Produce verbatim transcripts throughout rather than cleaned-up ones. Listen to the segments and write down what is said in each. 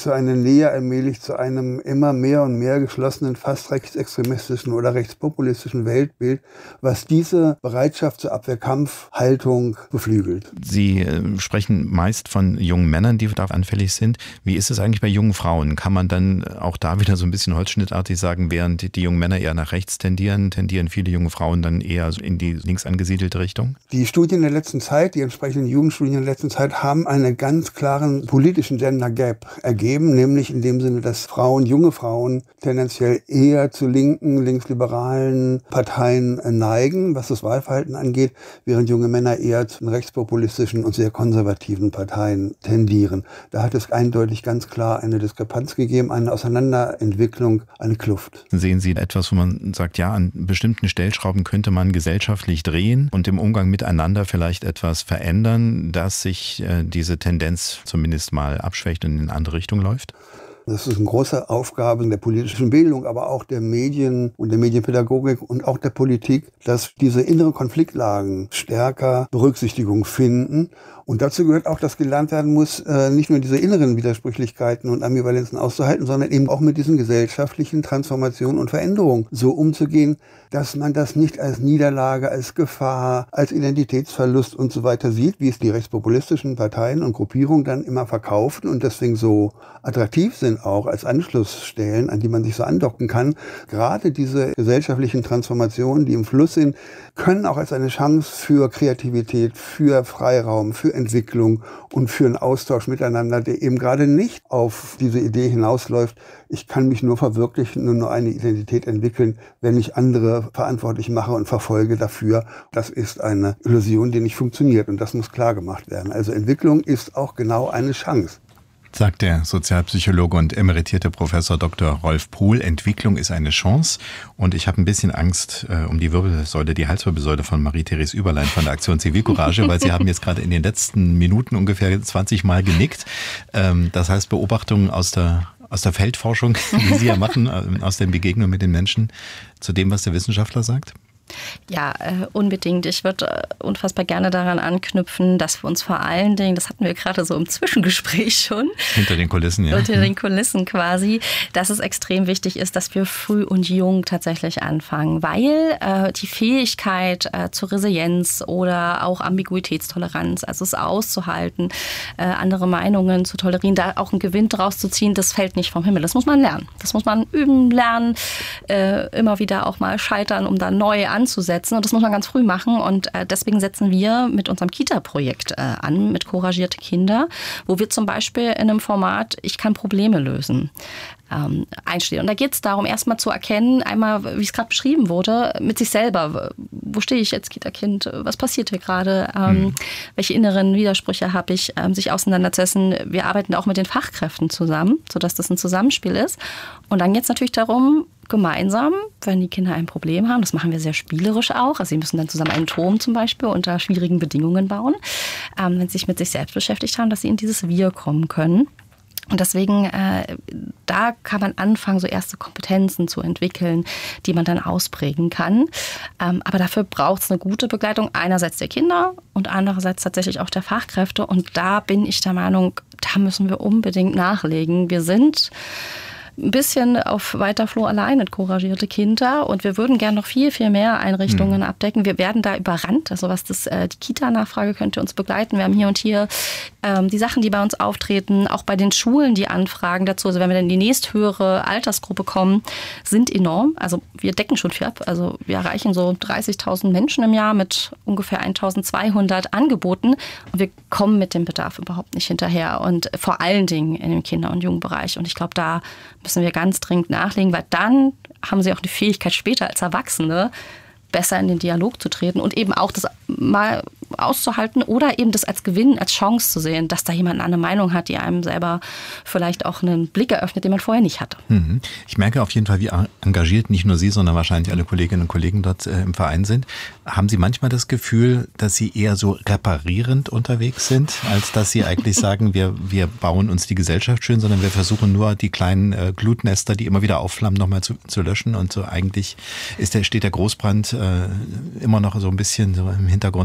so eine Nähe allmählich zu einem immer mehr und mehr geschlossenen, fast rechtsextremistischen oder rechtspopulistischen Weltbild, was diese Bereitschaft zur Abwehrkampfhaltung beflügelt. Sie äh, sprechen meist von jungen Männern, die da anfällig sind. Wie ist es eigentlich bei jungen Frauen? Kann man dann auch da wieder so ein bisschen holzschnittartig sagen, während die, die jungen Männer eher nach rechts tendieren, tendieren viele junge Frauen dann eher in die links angesiedelte Richtung? Die Studien der letzten Zeit, die entsprechenden Jugendstudien der letzten Zeit, haben einen ganz klaren politischen Gender Gap ergeben, nämlich in dem Sinne, dass Frauen, junge Frauen tendenziell eher zu linken, linksliberalen Parteien neigen, was das Wahlverhalten angeht, während junge Männer eher zu rechtspopulistischen und sehr konservativen Parteien tendieren. Da hat es eindeutig ganz klar eine Diskrepanz gegeben, eine Auseinanderentwicklung, eine Kluft. Sehen Sie etwas, wo man sagt, ja, an bestimmten Stellschrauben könnte man gesellschaftlich drehen und im Umgang miteinander vielleicht etwas verändern, dass sich äh, diese Tendenz zumindest mal abschwächt und in eine andere Richtung läuft? Das ist eine große Aufgabe der politischen Bildung, aber auch der Medien und der Medienpädagogik und auch der Politik, dass diese inneren Konfliktlagen stärker Berücksichtigung finden. Und dazu gehört auch, dass gelernt werden muss, nicht nur diese inneren Widersprüchlichkeiten und Ambivalenzen auszuhalten, sondern eben auch mit diesen gesellschaftlichen Transformationen und Veränderungen so umzugehen, dass man das nicht als Niederlage, als Gefahr, als Identitätsverlust und so weiter sieht, wie es die rechtspopulistischen Parteien und Gruppierungen dann immer verkaufen und deswegen so attraktiv sind auch als Anschlussstellen, an die man sich so andocken kann. Gerade diese gesellschaftlichen Transformationen, die im Fluss sind, können auch als eine Chance für Kreativität, für Freiraum, für Entwicklung und für einen Austausch miteinander, der eben gerade nicht auf diese Idee hinausläuft, ich kann mich nur verwirklichen und nur eine Identität entwickeln, wenn ich andere verantwortlich mache und verfolge dafür. Das ist eine Illusion, die nicht funktioniert und das muss klar gemacht werden. Also Entwicklung ist auch genau eine Chance. Sagt der Sozialpsychologe und emeritierte Professor Doktor Rolf Pohl. Entwicklung ist eine Chance. Und ich habe ein bisschen Angst äh, um die Wirbelsäule, die Halswirbelsäule von Marie-Therese Überlein von der Aktion Zivilcourage, weil Sie haben jetzt gerade in den letzten Minuten ungefähr zwanzig Mal genickt. Ähm, das heißt, Beobachtungen aus der aus der Feldforschung, die Sie ja machen, aus den Begegnungen mit den Menschen, zu dem, was der Wissenschaftler sagt? Ja, äh, unbedingt. Ich würde äh, unfassbar gerne daran anknüpfen, dass wir uns vor allen Dingen, das hatten wir gerade so im Zwischengespräch schon. Hinter den Kulissen, ja. Hinter den Kulissen quasi, dass es extrem wichtig ist, dass wir früh und jung tatsächlich anfangen, weil äh, die Fähigkeit äh, zur Resilienz oder auch Ambiguitätstoleranz, also es auszuhalten, äh, andere Meinungen zu tolerieren, da auch einen Gewinn draus zu ziehen, das fällt nicht vom Himmel. Das muss man lernen. Das muss man üben, lernen, äh, immer wieder auch mal scheitern, um dann neu anzusetzen. Und das muss man ganz früh machen. Und äh, deswegen setzen wir mit unserem Kita-Projekt äh, an, mit Couragierte Kinder, wo wir zum Beispiel in einem Format Ich kann Probleme lösen ähm, einstehen. Und da geht es darum, erstmal zu erkennen, einmal, wie es gerade beschrieben wurde, mit sich selber. Wo stehe ich jetzt, Kita-Kind? Was passiert hier gerade? Ähm, mhm. Welche inneren Widersprüche habe ich? Ähm, sich auseinanderzusetzen. Wir arbeiten auch mit den Fachkräften zusammen, sodass das ein Zusammenspiel ist. Und dann geht es natürlich darum, gemeinsam, wenn die Kinder ein Problem haben, das machen wir sehr spielerisch auch, also sie müssen dann zusammen einen Turm zum Beispiel unter schwierigen Bedingungen bauen, ähm, wenn sie sich mit sich selbst beschäftigt haben, dass sie in dieses Wir kommen können. Und deswegen, äh, da kann man anfangen, so erste Kompetenzen zu entwickeln, die man dann ausprägen kann. Ähm, aber dafür braucht es eine gute Begleitung einerseits der Kinder und andererseits tatsächlich auch der Fachkräfte. Und da bin ich der Meinung, da müssen wir unbedingt nachlegen. Wir sind ein bisschen auf weiter Flur allein mit Couragierte Kinder und wir würden gerne noch viel, viel mehr Einrichtungen mhm. abdecken. Wir werden da überrannt, also was das, äh, die Kita-Nachfrage könnte uns begleiten. Wir haben hier und hier ähm, die Sachen, die bei uns auftreten, auch bei den Schulen die Anfragen dazu, also wenn wir dann in die nächsthöhere Altersgruppe kommen, sind enorm. Also wir decken schon viel ab, also wir erreichen so dreißigtausend Menschen im Jahr mit ungefähr eintausendzweihundert Angeboten und wir kommen mit dem Bedarf überhaupt nicht hinterher und vor allen Dingen in dem Kinder- und Jugendbereich. Und ich glaube, da müssen wir ganz dringend nachlegen, weil dann haben sie auch die Fähigkeit, später als Erwachsene besser in den Dialog zu treten und eben auch das mal auszuhalten oder eben das als Gewinn, als Chance zu sehen, dass da jemand eine Meinung hat, die einem selber vielleicht auch einen Blick eröffnet, den man vorher nicht hatte. Ich merke auf jeden Fall, wie engagiert nicht nur Sie, sondern wahrscheinlich alle Kolleginnen und Kollegen dort äh, im Verein sind. Haben Sie manchmal das Gefühl, dass Sie eher so reparierend unterwegs sind, als dass Sie eigentlich sagen, wir, wir bauen uns die Gesellschaft schön, sondern wir versuchen nur die kleinen äh, Glutnester, die immer wieder aufflammen, nochmal zu, zu löschen und so eigentlich ist der, steht der Großbrand äh, immer noch so ein bisschen so im Hintergrund?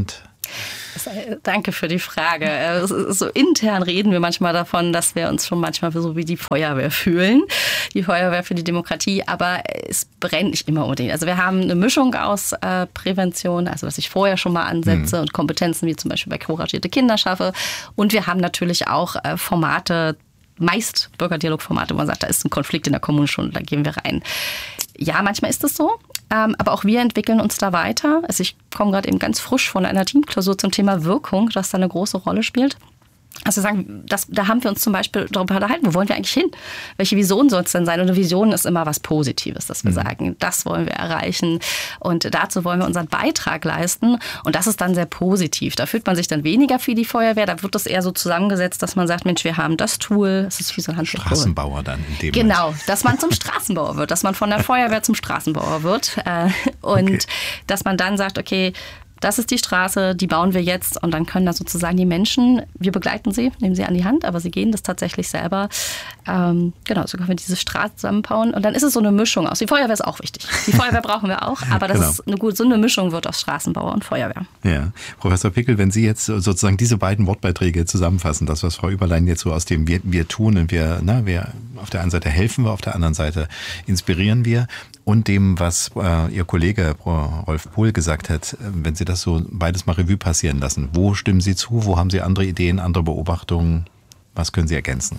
Danke für die Frage. So intern reden wir manchmal davon, dass wir uns schon manchmal so wie die Feuerwehr fühlen. Die Feuerwehr für die Demokratie, aber es brennt nicht immer unbedingt. Also wir haben eine Mischung aus äh, Prävention, also was ich vorher schon mal ansetze mhm. und Kompetenzen wie zum Beispiel bei couragierte Kinder schaffe. Und wir haben natürlich auch äh, Formate, meist Bürgerdialogformate, wo man sagt, da ist ein Konflikt in der Kommune schon, da gehen wir rein. Ja, manchmal ist es so, ähm, aber auch wir entwickeln uns da weiter. Also ich komme gerade eben ganz frisch von einer Teamklausur zum Thema Wirkung, das da eine große Rolle spielt. Also sagen, das, da haben wir uns zum Beispiel darüber unterhalten, wo wollen wir eigentlich hin? Welche Vision soll es denn sein? Und eine Vision ist immer was Positives, dass wir mhm. sagen, das wollen wir erreichen und dazu wollen wir unseren Beitrag leisten und das ist dann sehr positiv. Da fühlt man sich dann weniger für die Feuerwehr, da wird das eher so zusammengesetzt, dass man sagt, Mensch, wir haben das Tool, es ist wie so ein Handbuch. Straßenbauer dann in dem Genau, Moment. Dass man zum Straßenbauer wird, dass man von der Feuerwehr zum Straßenbauer wird und okay. dass man dann sagt, okay, das ist die Straße, die bauen wir jetzt und dann können da sozusagen die Menschen, wir begleiten sie, nehmen sie an die Hand, aber sie gehen das tatsächlich selber. Ähm, genau, so können wir diese Straße zusammenbauen und dann ist es so eine Mischung aus. Die Feuerwehr ist auch wichtig. Die Feuerwehr brauchen wir auch, aber das genau. ist eine gute, so eine Mischung wird aus Straßenbauer und Feuerwehr. Ja, Professor Pickel, wenn Sie jetzt sozusagen diese beiden Wortbeiträge zusammenfassen, das, was Frau Überlein jetzt so aus dem wir, wir tun und wir, na, wir auf der einen Seite helfen wir, auf der anderen Seite inspirieren wir und dem, was äh, Ihr Kollege Rolf Pohl gesagt hat, wenn Sie das so beides mal Revue passieren lassen, wo stimmen Sie zu, wo haben Sie andere Ideen, andere Beobachtungen, was können Sie ergänzen?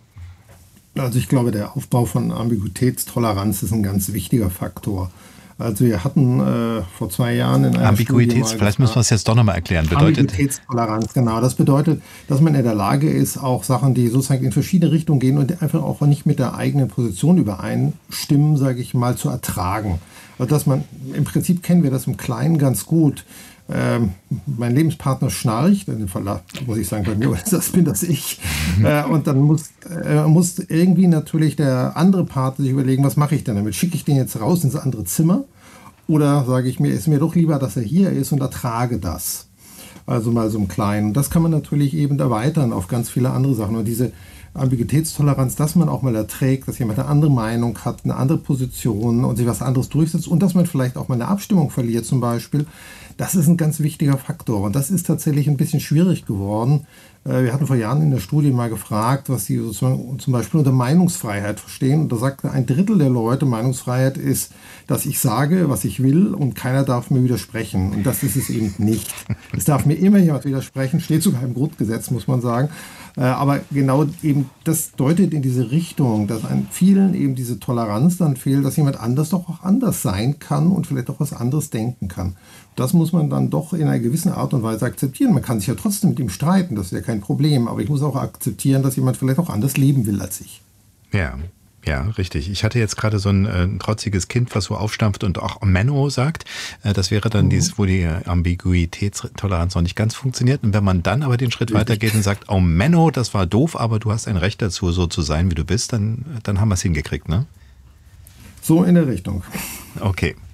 Also ich glaube, der Aufbau von Ambiguitätstoleranz ist ein ganz wichtiger Faktor. Also wir hatten äh, vor zwei Jahren in einer Ambiguitäts, Studie vielleicht müssen wir es jetzt doch nochmal erklären. Bedeutet Ambiguitätstoleranz, genau. Das bedeutet, dass man in der Lage ist, auch Sachen, die sozusagen in verschiedene Richtungen gehen und einfach auch nicht mit der eigenen Position übereinstimmen, sage ich mal, zu ertragen. Also dass man, im Prinzip kennen wir das im Kleinen ganz gut. Ähm, mein Lebenspartner schnarcht, in dem Fall muss ich sagen, bei mir das bin das ich. Äh, und dann muss, äh, muss irgendwie natürlich der andere Partner sich überlegen, was mache ich denn damit? Schicke ich den jetzt raus ins andere Zimmer? Oder sage ich mir, ist mir doch lieber, dass er hier ist und ertrage das. Also mal so im Kleinen. Und das kann man natürlich eben erweitern auf ganz viele andere Sachen. Und diese Ambiguitätstoleranz, dass man auch mal erträgt, dass jemand eine andere Meinung hat, eine andere Position und sich was anderes durchsetzt und dass man vielleicht auch mal eine Abstimmung verliert zum Beispiel, das ist ein ganz wichtiger Faktor. Und das ist tatsächlich ein bisschen schwierig geworden. Wir hatten vor Jahren in der Studie mal gefragt, was sie sozusagen zum Beispiel unter Meinungsfreiheit verstehen. Und da sagte ein Drittel der Leute, Meinungsfreiheit ist, dass ich sage, was ich will und keiner darf mir widersprechen. Und das ist es eben nicht. Es darf mir immer jemand widersprechen, steht sogar im Grundgesetz, muss man sagen. Aber genau eben das deutet in diese Richtung, dass an vielen eben diese Toleranz dann fehlt, dass jemand anders doch auch anders sein kann und vielleicht auch was anderes denken kann. Das muss man dann doch in einer gewissen Art und Weise akzeptieren. Man kann sich ja trotzdem mit ihm streiten, das ist ja kein Problem. Aber ich muss auch akzeptieren, dass jemand vielleicht auch anders leben will als ich. Ja, ja, richtig. Ich hatte jetzt gerade so ein äh, trotziges Kind, was so aufstampft und auch Menno sagt. Äh, das wäre dann mhm. dieses, wo die Ambiguitätstoleranz noch nicht ganz funktioniert. Und wenn man dann aber den Schritt weitergeht und sagt, oh Menno, das war doof, aber du hast ein Recht dazu, so zu sein, wie du bist, dann, dann haben wir es hingekriegt, ne? So in der Richtung. Okay.